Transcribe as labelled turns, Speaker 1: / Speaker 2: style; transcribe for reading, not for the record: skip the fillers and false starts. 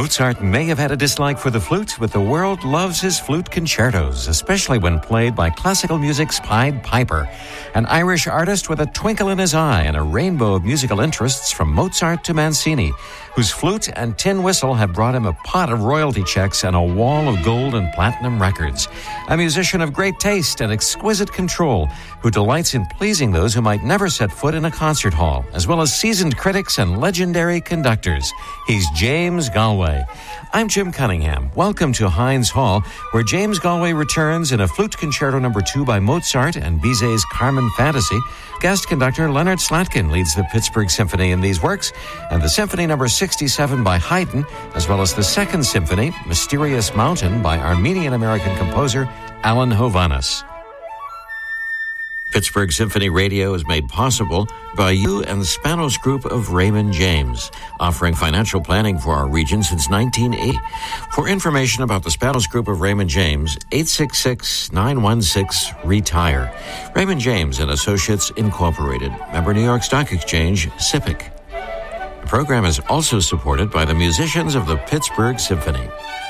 Speaker 1: Mozart may have had a dislike for the flute, but the world loves his flute concertos, especially when played by classical music's Pied Piper, an Irish artist with a twinkle in his eye and a rainbow of musical interests from Mozart to Mancini, whose flute and tin whistle have brought him a pot of royalty checks and a wall of gold and platinum records. A musician of great taste and exquisite control, who delights in pleasing those who might never set foot in a concert hall, as well as seasoned critics and legendary conductors. He's James Galway. I'm Jim Cunningham. Welcome to Heinz Hall, where James Galway returns in a Flute Concerto No. 2 by Mozart and Bizet's Carmen Fantasy. Guest conductor Leonard Slatkin leads the Pittsburgh Symphony in these works, and the Symphony No. 67 by Haydn, as well as the Second Symphony, Mysterious Mountain, by Armenian-American composer Alan Hovhaness. Pittsburgh Symphony Radio is made possible by you and the Spanos Group of Raymond James, offering financial planning for our region since 1980. For information about the Spanos Group of Raymond James, 866-916-RETIRE. Raymond James and Associates Incorporated, member New York Stock Exchange, SIPC. The program is also supported by the musicians of the Pittsburgh Symphony.